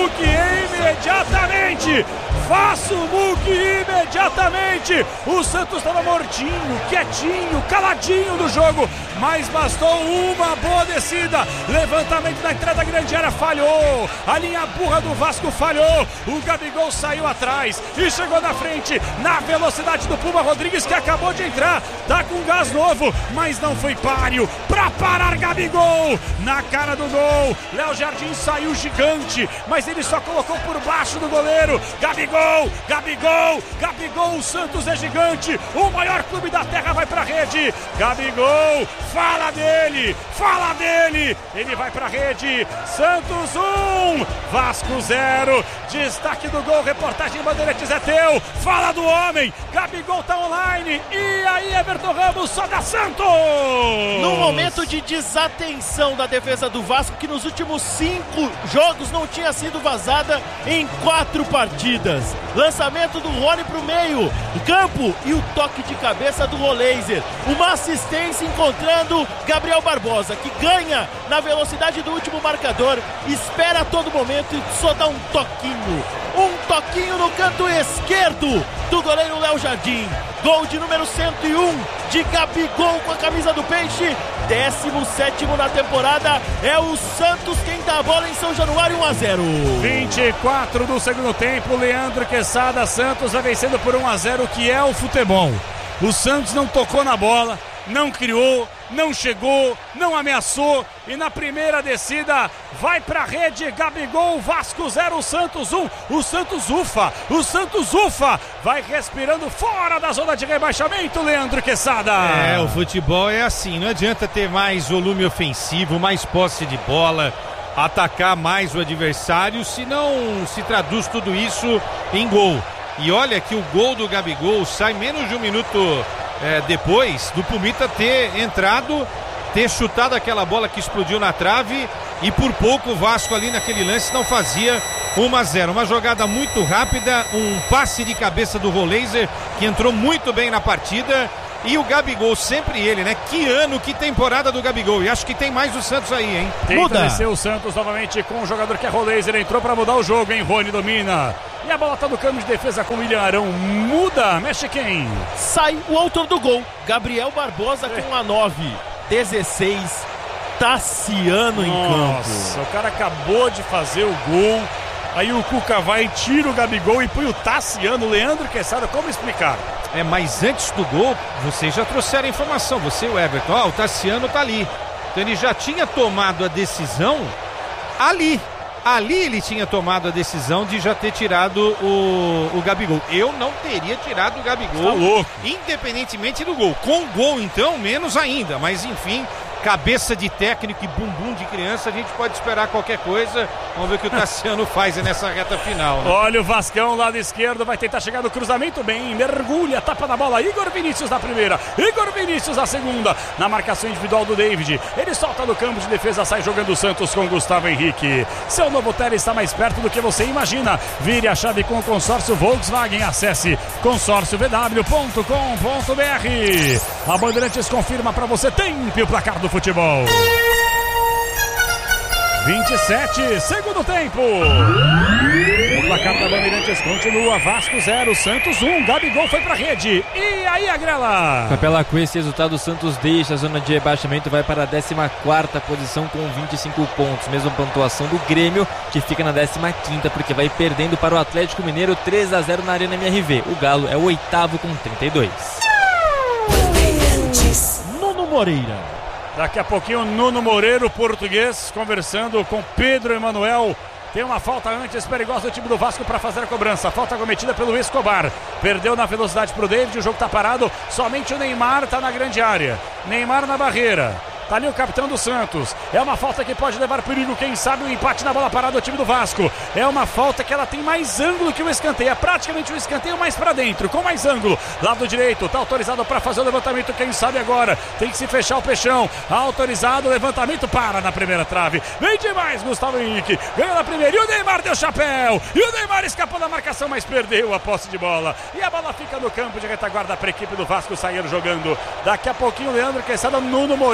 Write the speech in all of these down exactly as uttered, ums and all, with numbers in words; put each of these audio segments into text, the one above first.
muque imediatamente! Faça o muque imediatamente! O Santos estava mortinho, quietinho, caladinho no jogo, mas bastou uma boa descida. Levantamento na entrada da grande área, falhou. A linha burra do Vasco falhou. O Gabigol saiu atrás e chegou na frente, na velocidade do Puma Rodrigues, que acabou de entrar. Tá com gás novo, mas não foi páreo pra parar Gabigol. Na cara do gol, Léo Jardim saiu gigante, mas ele só colocou por baixo do goleiro. Gabigol, Gabigol, Gabigol, o Santos é gigante. O maior clube da terra vai pra rede. Gabigol, fala dele, fala dele. Ele vai pra rede. Santos um, Vasco zero. Destaque do gol, reportagem Bandeirantes é teu. Fala do homem, Gabigol tá online. E aí, Everton Ramos, só dá Santos. No momento de desatenção da defesa do Vasco, que nos últimos cinco jogos não tinha sido vazada em quatro partidas. Lançamento do Rony pro meio campo e o toque de cabeça do Roleiser. Uma assistência encontrando Gabriel Barbosa, que ganha na velocidade do último marcador, espera a todo momento e só dá um toquinho. Um toquinho no canto esquerdo do goleiro Léo Jardim. Gol de número cento e um de Gabigol com a camisa do Peixe. décimo sétimo na temporada. É o Santos quem dá a bola em São Januário. Um a zero. vinte e quatro do segundo tempo. Leandro Quesada. Santos vai vencendo por um a zero, que é o futebol. O Santos não tocou na bola, não criou, não chegou, não ameaçou, e na primeira descida vai pra rede. Gabigol, Vasco zero, Santos um. O Santos ufa, o Santos ufa, vai respirando fora da zona de rebaixamento, Leandro Quesada. É, o futebol é assim, não adianta ter mais volume ofensivo, mais posse de bola, atacar mais o adversário, se não se traduz tudo isso em gol. E olha que o gol do Gabigol sai menos de um minuto é, depois do Pumita ter entrado, ter chutado aquela bola que explodiu na trave, e por pouco o Vasco ali naquele lance não fazia um a zero. Uma jogada muito rápida, um passe de cabeça do Roleiser, que entrou muito bem na partida. E o Gabigol, sempre ele, né? Que ano, que temporada do Gabigol. E acho que tem mais o Santos aí, hein? Tenta Muda. descer o Santos novamente com o jogador que é Roleiser. Entrou pra mudar o jogo, hein? Rony domina. E a bola tá no campo de defesa com o William Arão. Muda, mexe quem? Sai o autor do gol, Gabriel Barbosa, é. com a nove. dezesseis, Tassiano em campo. Nossa, o cara acabou de fazer o gol. Aí o Cuca vai, tira o Gabigol e põe o Tassiano. Leandro Quesada, como explicar? É, mas antes do gol, vocês já trouxeram a informação, você e o Everton, ó, oh, o Tassiano tá ali. Então ele já tinha tomado a decisão ali. Ali ele tinha tomado a decisão de já ter tirado o, o Gabigol. Eu não teria tirado o Gabigol, tá louco, independentemente do gol. Com o gol, então, menos ainda. Mas, enfim, cabeça de técnico e bumbum de criança, a gente pode esperar qualquer coisa. Vamos ver o que o Tassiano faz nessa reta final, né? Olha o Vascão, lado esquerdo, vai tentar chegar no cruzamento, bem, mergulha, tapa na bola, Igor Vinícius na primeira, Igor Vinícius na segunda, na marcação individual do David, ele solta no campo de defesa, sai jogando o Santos com Gustavo Henrique. Seu novo tele está mais perto do que você imagina. Vire a chave com o consórcio Volkswagen, acesse consórcio v w ponto com ponto b r. A Bandeirantes confirma para você tempo e o placar do futebol. vinte e sete, segundo tempo. O placar da Bandeirantes continua, Vasco zero, Santos um, Gabigol foi pra rede. E aí, Agrela? Capela, com esse resultado, o Santos deixa a zona de rebaixamento, vai para a décima quarta posição com vinte e cinco pontos. Mesma pontuação do Grêmio, que fica na décima quinta, porque vai perdendo para o Atlético Mineiro três a zero na Arena M R V. O Galo é o oitavo com trinta e dois. Nuno Moreira. Daqui a pouquinho, Nuno Moreira, o português, conversando com Pedro Emanuel. Tem uma falta antes perigosa do time do Vasco para fazer a cobrança. Falta cometida pelo Escobar. Perdeu na velocidade para o David, o jogo está parado. Somente o Neymar está na grande área. Neymar na barreira. Tá ali o capitão do Santos. É uma falta que pode levar perigo, quem sabe o um empate na bola parada do time do Vasco. É uma falta que ela tem mais ângulo que o escanteio. É praticamente um escanteio mais pra dentro, com mais ângulo. Lado direito, tá autorizado para fazer o levantamento, quem sabe agora. Tem que se fechar o peixão. Autorizado, levantamento, para na primeira trave. Vem demais, Gustavo Henrique. Ganha na primeira e o Neymar deu chapéu. E o Neymar escapou da marcação, mas perdeu a posse de bola. E a bola fica no campo de retaguarda para a equipe do Vasco sair jogando. Daqui a pouquinho, Leandro Quesada, Nuno Moreira vem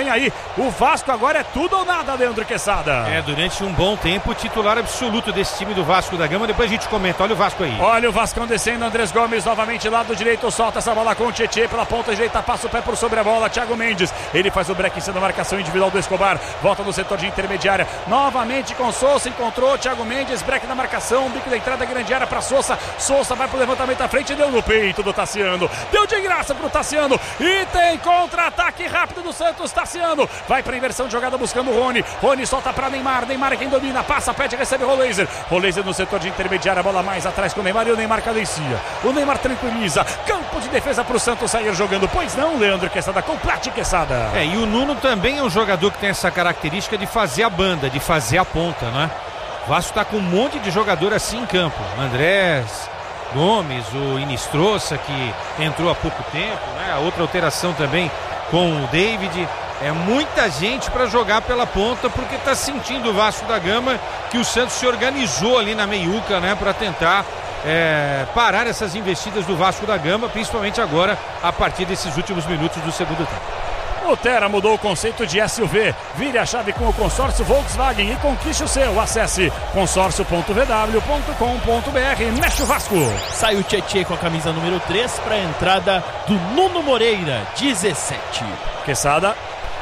vem aí o Vasco, agora é tudo ou nada, Leandro Quesada. É, durante um bom tempo, titular absoluto desse time do Vasco da Gama. Depois a gente comenta, olha o Vasco aí. Olha o Vascão descendo, Andrés Gomes novamente lado direito, solta essa bola com o Tietê pela ponta direita, passa o pé por sobre a bola, Thiago Mendes, ele faz o break em cima da marcação individual do Escobar, volta no setor de intermediária, novamente com Sousa, encontrou Thiago Mendes, break na marcação, bico da entrada, grande área para Sousa, Sousa vai pro levantamento à frente, deu no peito do Tassiano, deu de graça pro Tassiano, e tem contra-ataque rápido do Santos, Tassiano, vai pra inversão de jogada buscando o Rony, Rony solta pra Neymar, Neymar é quem domina, passa, pede, recebe o Roleiser, Roleiser no setor de intermediária, a bola mais atrás com o Neymar e o Neymar cadencia, o Neymar tranquiliza, campo de defesa pro Santos sair jogando, pois não, Leandro Quesada, complete Quesada. É, e o Nuno também é um jogador que tem essa característica de fazer a banda, de fazer a ponta, né? O Vasco tá com um monte de jogador assim em campo, Andrés Gomes, o Inistrosa que entrou há pouco tempo, né? A outra alteração também com o David. É muita gente para jogar pela ponta, porque tá sentindo o Vasco da Gama que o Santos se organizou ali na meiuca, né? Para tentar é, parar essas investidas do Vasco da Gama, principalmente agora a partir desses últimos minutos do segundo tempo. O Terra mudou o conceito de S U V. Vire a chave com o consórcio Volkswagen e conquiste o seu. Acesse consórcio ponto v w ponto com ponto b r. Mexe o Vasco. Sai o Tietê com a camisa número três para a entrada do Nuno Moreira, dezessete. Quesada.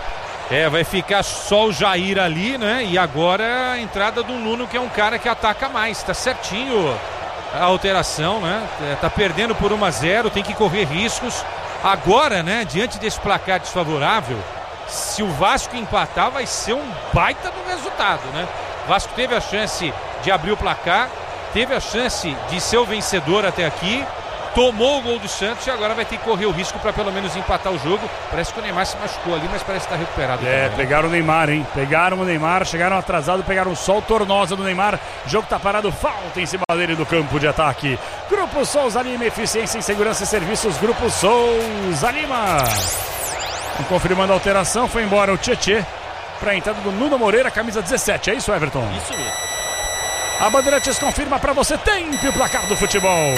É, vai ficar só o Jair ali, né? E agora a entrada do Nuno, que é um cara que ataca mais. Tá certinho a alteração, né? Tá perdendo por um a zero, tem que correr riscos. Agora, né, diante desse placar desfavorável, se o Vasco empatar, vai ser um baita do resultado, né? O Vasco teve a chance de abrir o placar, teve a chance de ser o vencedor até aqui, tomou o gol do Santos e agora vai ter que correr o risco para pelo menos empatar o jogo. Parece que o Neymar se machucou ali, mas parece estar recuperado. É, também, pegaram né? o Neymar, hein? Pegaram o Neymar, chegaram atrasados, pegaram só o Tornosa do Neymar. O jogo tá parado, falta em cima dele do campo de ataque. Grupo Souza Lima, eficiência em segurança e serviços. Grupo Souza Lima. Confirmando a alteração, foi embora o Tietê para a entrada do Nuno Moreira, camisa dezessete. É isso, Everton? Isso mesmo. A Bandeirantes confirma para você, tempo e o placar do futebol.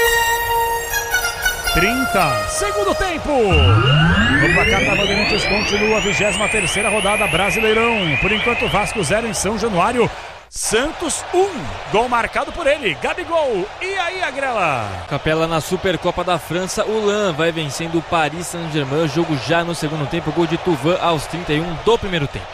trinta, segundo tempo. O placar da Bandeirantes continua a vigésima terceira rodada, Brasileirão. Por enquanto, Vasco zero em São Januário. Santos um, gol marcado por ele, Gabigol. E aí, Agrela? Capela na Supercopa da França, o Lan vai vencendo o Paris Saint-Germain. Jogo já no segundo tempo, gol de Thuram aos trinta e um do primeiro tempo.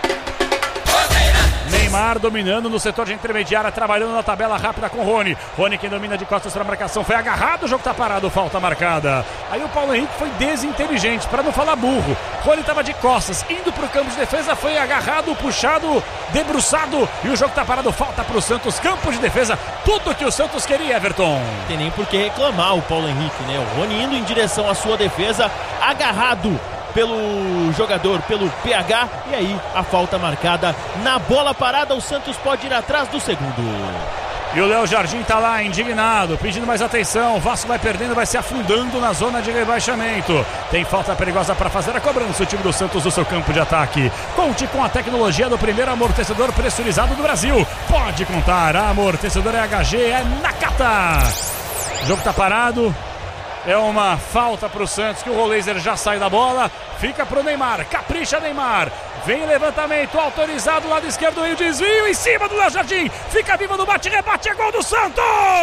Neymar dominando no setor de intermediária, trabalhando na tabela rápida com Rony. Rony quem domina de costas para a marcação, foi agarrado, o jogo está parado, falta marcada. Aí o Paulo Henrique foi desinteligente, para não falar burro. Rony estava de costas, indo para o campo de defesa, foi agarrado, puxado, debruçado e o jogo está parado, falta para o Santos, campo de defesa, tudo que o Santos queria, Everton. Não tem nem por que reclamar o Paulo Henrique, né? O Rony indo em direção à sua defesa, agarrado pelo jogador, pelo P H, e aí a falta marcada na bola parada. O Santos pode ir atrás do segundo. E o Léo Jardim tá lá indignado, pedindo mais atenção. O Vasco vai perdendo, vai se afundando na zona de rebaixamento. Tem falta perigosa para fazer a cobrança o time do Santos do seu campo de ataque. Conte com a tecnologia do primeiro amortecedor pressurizado do Brasil. Pode contar, a amortecedor é H G, é Nakata. O jogo tá parado. É uma falta para o Santos, que o Roleiser já sai da bola. Fica para o Neymar, capricha Neymar. Vem levantamento autorizado, lado esquerdo e o desvio em cima do Léo Jardim.5ca viva no bate-rebate, é gol do Santos!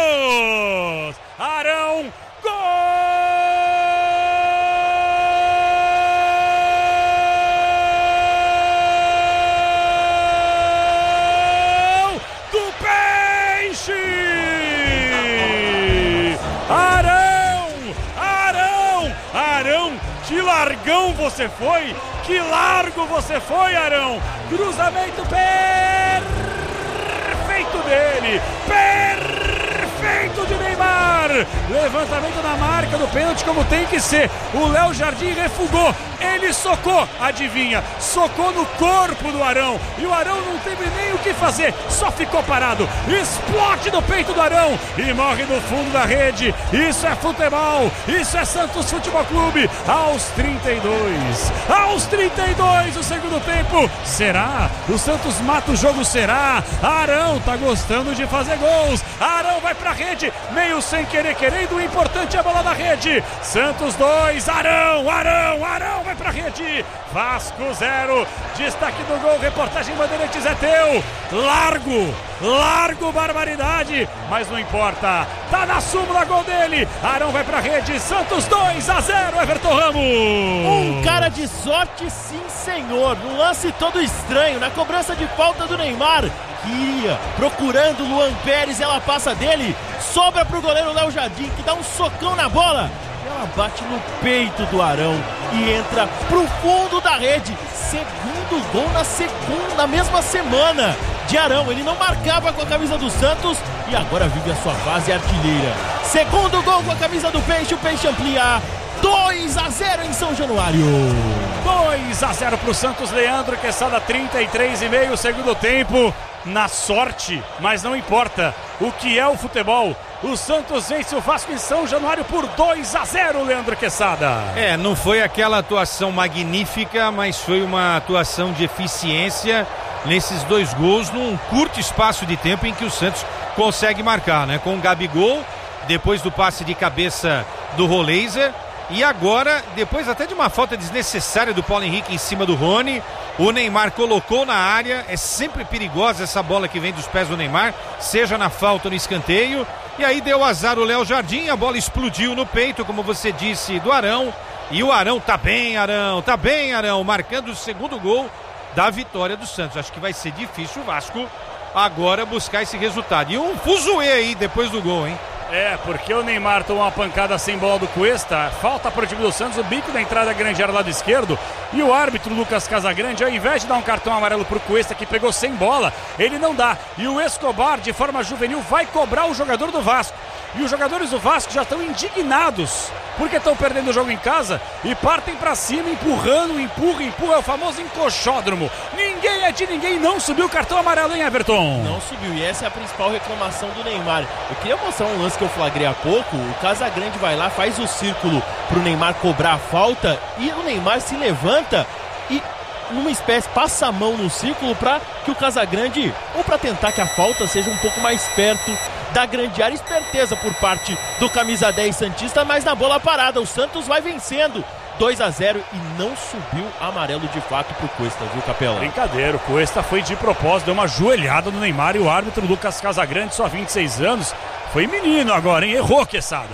Arão, gol! Do Peixe! Arão! Arão, que largão você foi, que largo você foi, Arão. Cruzamento perfeito dele, perfeito de Neymar. Levantamento na marca do pênalti como tem que ser. O Léo Jardim refugou, ele socou, adivinha, socou no corpo do Arão. E o Arão não teve nem o que fazer, só ficou parado. Explode no peito do Arão e morre no fundo da rede. Isso é futebol, isso é Santos Futebol Clube. Aos trinta e dois, aos trinta e dois o segundo tempo. Será? O Santos mata o jogo, será? Arão tá gostando de fazer gols. Arão vai pra rede, meio sem querer, querendo, o importante é a bola na rede. Santos dois, Arão, Arão, Arão vai pra rede. Vasco zero, destaque do gol, reportagem Bandeirantes é teu. Largo, largo, barbaridade, mas não importa, tá na súmula, gol dele. Arão vai pra rede, Santos dois a zero, Everton Ramos. Um cara de sorte, sim senhor, no lance todo estranho, na cobrança de falta do Neymar, que ia procurando o Luan Pérez, ela passa dele, sobra pro goleiro Léo Jardim, que dá um socão na bola, ela bate no peito do Arão e entra pro fundo da rede. Segundo gol na segunda, na mesma semana de Arão. Ele não marcava com a camisa do Santos e agora vive a sua fase artilheira. Segundo gol com a camisa do Peixe, o Peixe amplia dois a zero em São Januário. dois a zero pro Santos, Leandro Quesada, trinta e três e meio, segundo tempo. Na sorte, mas não importa. O que é o futebol? O Santos vence o Vasco em São Januário por dois a zero, Leandro Quesada. É, não foi aquela atuação magnífica, mas foi uma atuação de eficiência nesses dois gols num curto espaço de tempo em que o Santos consegue marcar, né? Com o Gabigol, depois do passe de cabeça do Roleiser, e agora, depois até de uma falta desnecessária do Paulo Henrique em cima do Rony, o Neymar colocou na área. É sempre perigosa essa bola que vem dos pés do Neymar, seja na falta ou no escanteio, e aí deu azar o Léo Jardim, a bola explodiu no peito, como você disse, do Arão, e o Arão tá bem, Arão, tá bem, Arão, marcando o segundo gol da vitória do Santos. Acho que vai ser difícil o Vasco agora buscar esse resultado, e um fuzuê aí depois do gol, hein? É, porque o Neymar tomou uma pancada sem bola do Cuesta, falta para o time do Santos, o bico da entrada grande era lado esquerdo, e o árbitro Lucas Casagrande, ao invés de dar um cartão amarelo para o Cuesta, que pegou sem bola, ele não dá, e o Escobar, de forma juvenil, vai cobrar o jogador do Vasco, e os jogadores do Vasco já estão indignados, porque estão perdendo o jogo em casa, e partem para cima, empurrando, empurra, empurra, é o famoso encoxódromo. Ninguém é de ninguém, não subiu o cartão amarelo, hein, Everton? Não subiu, e essa é a principal reclamação do Neymar. Eu queria mostrar um lance que eu flagrei há pouco. O Casagrande vai lá, faz o círculo pro Neymar cobrar a falta, e o Neymar se levanta e, numa espécie, passa a mão no círculo para que o Casagrande, ou para tentar que a falta seja um pouco mais perto da grande área. Esperteza por parte do camisa dez santista, mas na bola parada o Santos vai vencendo dois a zero e não subiu amarelo de fato pro Cuesta, viu, Capela? Brincadeira, o Cuesta foi de propósito, deu uma joelhada no Neymar, e o árbitro Lucas Casagrande, só vinte e seis anos, foi menino agora, hein? Errou, Quesada.